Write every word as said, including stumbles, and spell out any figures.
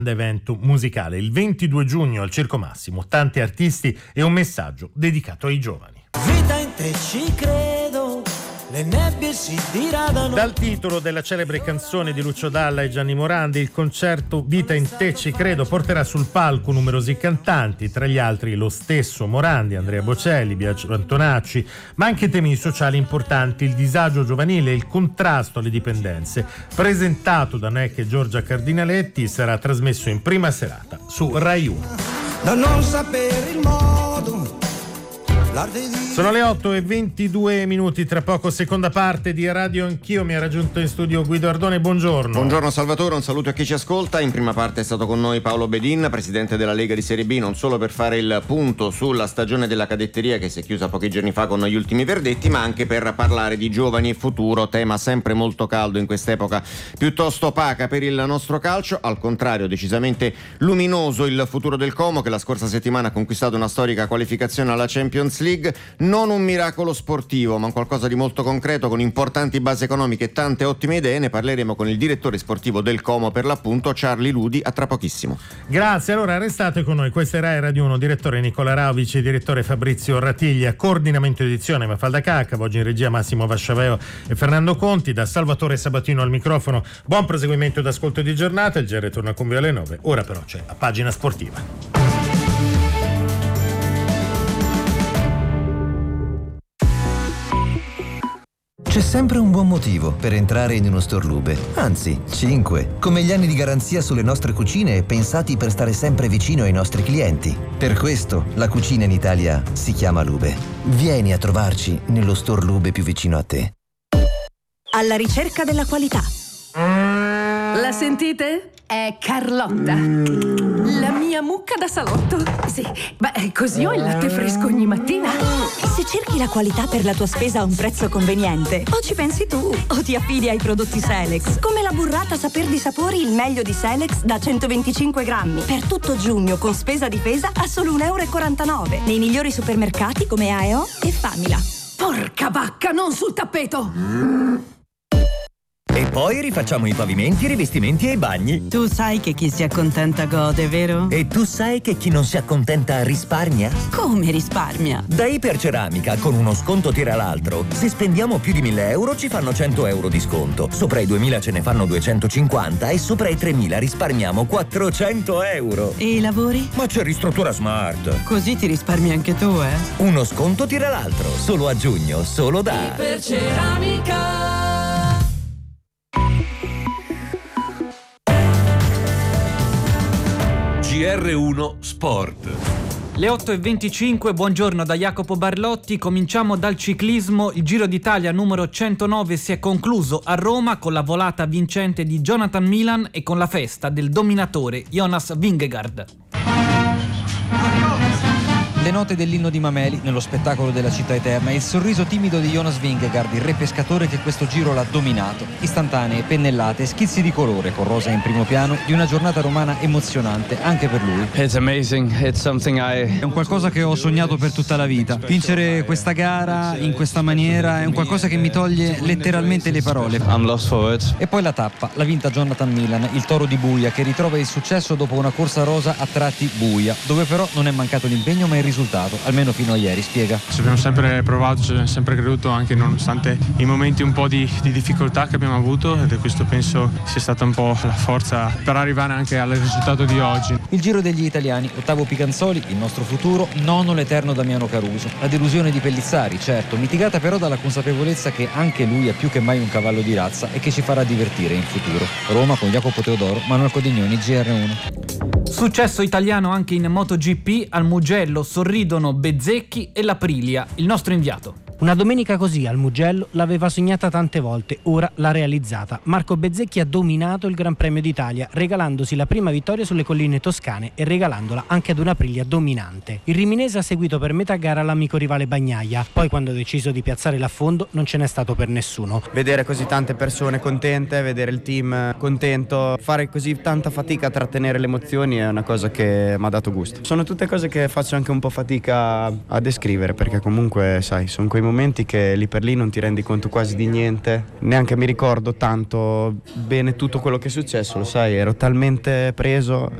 evento musicale il ventidue giugno al Circo Massimo, tanti artisti e un messaggio dedicato ai giovani. Vita in te ci credo, le nebbie si diradano. Dal titolo della celebre canzone di Lucio Dalla e Gianni Morandi, il concerto Vita in te ci credo porterà sul palco numerosi cantanti, tra gli altri lo stesso Morandi, Andrea Bocelli, Biagio Antonacci, ma anche temi sociali importanti, il disagio giovanile e il contrasto alle dipendenze. Presentato da Neck e Giorgia Cardinaletti, sarà trasmesso in prima serata su Rai uno. Da non sapere il modo. Sono le otto e ventidue minuti, tra poco seconda parte di Radio Anch'io. Mi ha raggiunto in studio Guido Ardone, buongiorno. Buongiorno Salvatore, un saluto a chi ci ascolta. In prima parte è stato con noi Paolo Bedin, presidente della Lega di Serie B, non solo per fare il punto sulla stagione della cadetteria che si è chiusa pochi giorni fa con gli ultimi verdetti, ma anche per parlare di giovani e futuro, tema sempre molto caldo in quest'epoca piuttosto opaca per il nostro calcio. Al contrario, decisamente luminoso il futuro del Como, che la scorsa settimana ha conquistato una storica qualificazione alla Champions League. Non un miracolo sportivo, ma un qualcosa di molto concreto, con importanti basi economiche e tante ottime idee. Ne parleremo con il direttore sportivo del Como, per l'appunto, Charlie Ludi, a tra pochissimo. Grazie, allora restate con noi. Questa è Rai Radio uno, direttore Nicola Rauvici, direttore Fabrizio Ratiglia, coordinamento edizione Mafalda Caccavo, oggi in regia Massimo Vasciaveo e Fernando Conti, da Salvatore Sabatino al microfono. Buon proseguimento d'ascolto di giornata, il G R torna con voi alle nove, ora però c'è la pagina sportiva. C'è sempre un buon motivo per entrare in uno store Lube, anzi, cinque, come gli anni di garanzia sulle nostre cucine pensati per stare sempre vicino ai nostri clienti. Per questo la cucina in Italia si chiama Lube. Vieni a trovarci nello store Lube più vicino a te. Alla ricerca della qualità. La sentite? È Carlotta, la mia mucca da salotto. Sì, beh, così ho il latte fresco ogni mattina. Se cerchi la qualità per la tua spesa a un prezzo conveniente, o ci pensi tu, o ti affidi ai prodotti Selex, come la burrata Saper di Sapori, il meglio di Selex da centoventicinque grammi. Per tutto giugno, con spesa difesa, a solo un euro e quarantanove. Nei migliori supermercati come A E O e Famila. Porca vacca, non sul tappeto! E poi rifacciamo i pavimenti, i rivestimenti e i bagni. Tu sai che chi si accontenta gode, vero? E tu sai che chi non si accontenta risparmia? Come risparmia? Da Iperceramica, con uno sconto tira l'altro. Se spendiamo più di mille euro ci fanno cento euro di sconto. Sopra i duemila ce ne fanno duecentocinquanta e sopra i tremila risparmiamo quattrocento euro. E i lavori? Ma c'è Ristruttura Smart. Così ti risparmi anche tu, eh? Uno sconto tira l'altro. Solo a giugno, solo da Iperceramica. G R uno Sport. Le otto e venticinque, buongiorno da Jacopo Barlotti. Cominciamo dal ciclismo. Il Giro d'Italia numero centonove si è concluso a Roma con la volata vincente di Jonathan Milan e con la festa del dominatore Jonas Vingegaard. Le note dell'inno di Mameli nello spettacolo della città eterna e il sorriso timido di Jonas Vingegaard, il re pescatore che questo giro l'ha dominato. Istantanee, pennellate, schizzi di colore con rosa in primo piano di una giornata romana emozionante anche per lui. It's amazing. It's something I... È un qualcosa che ho sognato per tutta la vita. Vincere questa gara in questa maniera è un qualcosa che mi toglie letteralmente le parole. I'm lost for words. E poi la tappa, l'ha vinta Jonathan Milan, il toro di Buia, che ritrova il successo dopo una corsa rosa a tratti buia, dove però non è mancato l'impegno ma il risultato, almeno fino a ieri, spiega. Ci abbiamo sempre provato, ci abbiamo sempre creduto, anche nonostante i momenti un po' di, di difficoltà che abbiamo avuto, ed questo penso sia stata un po' la forza per arrivare anche al risultato di oggi. Il Giro degli Italiani, ottavo Picanzoli, il nostro futuro, nono l'eterno Damiano Caruso. La delusione di Pellizzari, certo, mitigata però dalla consapevolezza che anche lui è più che mai un cavallo di razza e che ci farà divertire in futuro. Roma con Jacopo Teodoro, Manuel Codignoni, G R uno. Successo italiano anche in MotoGP, al Mugello sorridono Bezzecchi e l'Aprilia, il nostro inviato. Una domenica così al Mugello l'aveva sognata tante volte, ora l'ha realizzata. Marco Bezzecchi ha dominato il Gran Premio d'Italia, regalandosi la prima vittoria sulle colline toscane e regalandola anche ad una Aprilia dominante. Il riminese ha seguito per metà gara l'amico rivale Bagnaia, poi quando ha deciso di piazzare l'affondo non ce n'è stato per nessuno. Vedere così tante persone contente, vedere il team contento, fare così tanta fatica a trattenere le emozioni è una cosa che mi ha dato gusto. Sono tutte cose che faccio anche un po' fatica a descrivere, perché comunque sai, sono quei momenti momenti che lì per lì non ti rendi conto quasi di niente, neanche mi ricordo tanto bene tutto quello che è successo, lo sai, ero talmente preso.